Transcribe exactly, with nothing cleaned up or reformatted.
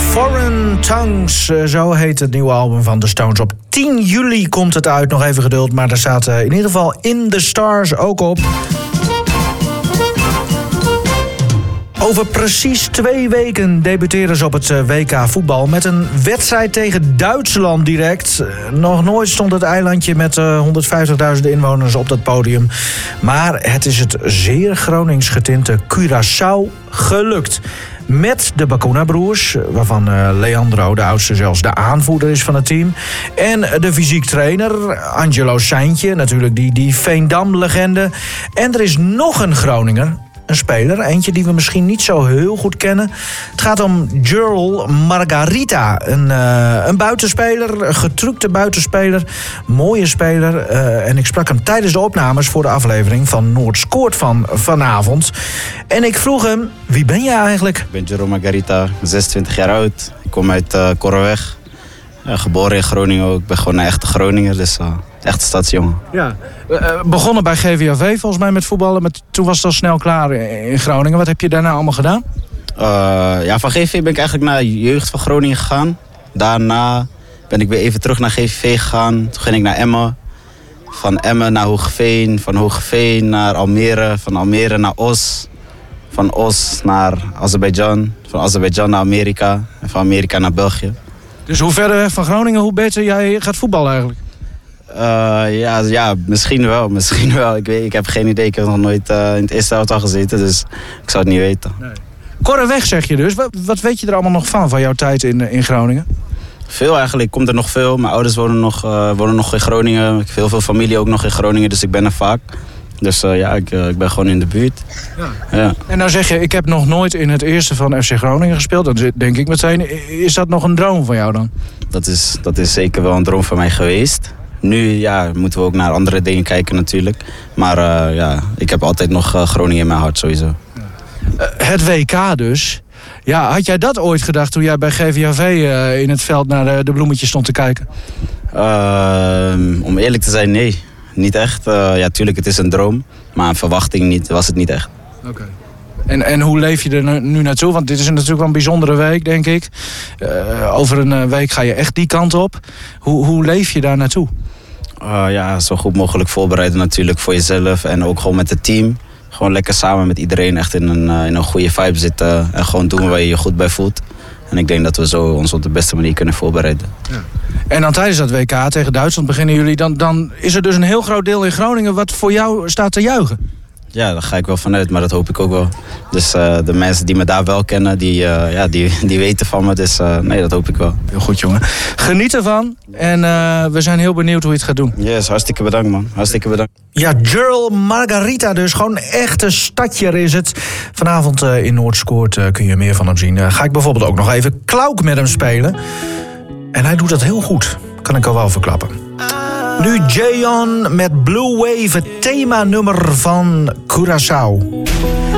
Foreign Tongues, zo heet het nieuwe album van The Stones. Op tien juli komt het uit, nog even geduld, maar er staat in ieder geval In The Stars ook op. Over precies twee weken debuteren ze op het W K voetbal met een wedstrijd tegen Duitsland direct. Nog nooit stond het eilandje met honderdvijftigduizend inwoners op dat podium. Maar het is het zeer Gronings getinte Curaçao gelukt. Met de Bacuna-broers, waarvan Leandro, de oudste, zelfs de aanvoerder is van het team. En de fysiek trainer, Angelo Seintje, natuurlijk die, die Veendam-legende. En er is nog een Groninger, een speler, eentje die we misschien niet zo heel goed kennen. Het gaat om Jurl Margarita, een, uh, een buitenspeler, een getructe buitenspeler, mooie speler. Uh, en ik sprak hem tijdens de opnames voor de aflevering van Noord Scoort van vanavond. En ik vroeg hem, wie ben jij eigenlijk? Ik ben Jurl Margarita, zesentwintig jaar oud. Ik kom uit uh, Korreweg. Ja, geboren in Groningen ook. Ik ben gewoon een echte Groninger, dus uh, echte stadsjongen. Ja. Uh, begonnen bij G V A V volgens mij met voetballen. Met, toen was het al snel klaar in Groningen. Wat heb je daarna allemaal gedaan? Uh, ja, van G V V ben ik eigenlijk naar jeugd van Groningen gegaan. Daarna ben ik weer even terug naar G V V gegaan. Toen ging ik naar Emmen. Van Emmen naar Hoogeveen. Van Hoogeveen naar Almere. Van Almere naar Os. Van Os naar Azerbeidzjan. Van Azerbeidzjan naar Amerika. En van Amerika naar België. Dus hoe verder weg van Groningen, hoe beter jij gaat voetballen eigenlijk? Uh, ja, ja, misschien wel. Misschien wel. Ik, weet, ik heb geen idee. Ik heb nog nooit uh, in het eerste elftal gezeten, dus ik zou het niet weten. Nee. Korreweg zeg je dus. Wat, wat weet je er allemaal nog van, van jouw tijd in, in Groningen? Veel eigenlijk. Komt er nog veel. Mijn ouders wonen nog, uh, wonen nog in Groningen. Ik heb heel veel familie ook nog in Groningen, dus ik ben er vaak. Dus uh, ja, ik, uh, ik ben gewoon in de buurt. Ja. Ja. En nou zeg je, ik heb nog nooit in het eerste van F C Groningen gespeeld. Dan denk ik meteen, is dat nog een droom van jou dan? Dat is, dat is zeker wel een droom van mij geweest. Nu ja, moeten we ook naar andere dingen kijken natuurlijk. Maar uh, ja, ik heb altijd nog uh, Groningen in mijn hart sowieso. Ja. Uh, het W K dus. Ja, had jij dat ooit gedacht toen jij bij G V A V uh, in het veld naar de, de bloemetjes stond te kijken? Uh, om eerlijk te zijn, nee. Niet echt. Uh, ja, tuurlijk, het is een droom. Maar een verwachting niet, was het niet echt. Oké. Okay. En, en hoe leef je er nu, nu naartoe? Want dit is natuurlijk wel een bijzondere week, denk ik. Uh, over een week ga je echt die kant op. Hoe, hoe leef je daar naartoe? Uh, ja, zo goed mogelijk voorbereiden natuurlijk voor jezelf. En ook gewoon met het team. Gewoon lekker samen met iedereen echt in een, uh, in een goede vibe zitten. En gewoon doen waar je je goed bij voelt. En ik denk dat we zo ons op de beste manier kunnen voorbereiden. Ja. En dan tijdens dat W K tegen Duitsland beginnen jullie. Dan, dan is er dus een heel groot deel in Groningen wat voor jou staat te juichen. Ja, daar ga ik wel vanuit, maar dat hoop ik ook wel. Dus uh, de mensen die me daar wel kennen, die, uh, ja, die, die weten van me. Dus uh, nee, dat hoop ik wel. Heel goed, jongen. Geniet ervan. En uh, we zijn heel benieuwd hoe je het gaat doen. Yes, hartstikke bedankt, man. Hartstikke bedankt. Ja, Jurl Margarita dus. Gewoon een echte stadjer is het. Vanavond uh, in Noord Scoort uh, kun je meer van hem zien. Uh, ga ik bijvoorbeeld ook nog even Klauk met hem spelen. En hij doet dat heel goed. Kan ik al wel verklappen. Nu Jayon met Blue Wave, het themanummer van Curaçao.